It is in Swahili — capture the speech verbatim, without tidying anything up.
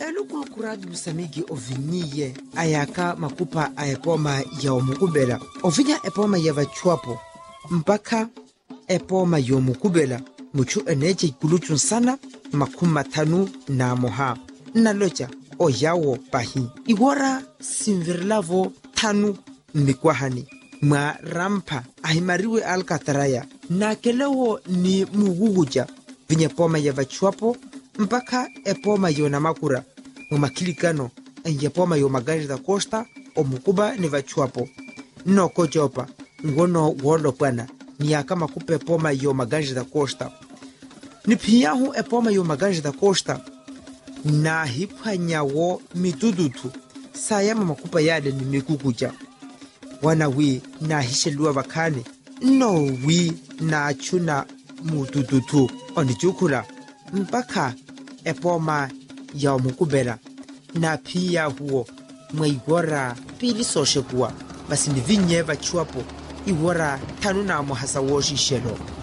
elukulukuradi lusamigi ovinyiye ayaka makupa aepoma ya omukubela ovinya epoma ya vachuapo mpaka epoma ya omukubela muchu eneche ikuluchu sana makumi matanu na moha nalocha oyawo pahi iwora simvirilavo tanu mikwahani mwa rampa ahimariwe alkataraya na kelewo ni muguguja vinye poma ya vachuapo mpaka epoma yo namakura mumakilikano enye poma yo magari da costa o mukuba ni vachuapo no kojopa ngono wolo bwana ni akama kupe poma yo magari da costa ni piyahu epoma yo magari da costa na hiphanyawo mitudutu sayama makupa yale ni mikukuja wana wi na hishelua bakane no wi na chuna mutudutu onichukula mpaka epoma ya omukubela na pia huo mwaigora pili soshe kuwa basi ni vinye vachuapo iwora tanu na muhasa woshi shelo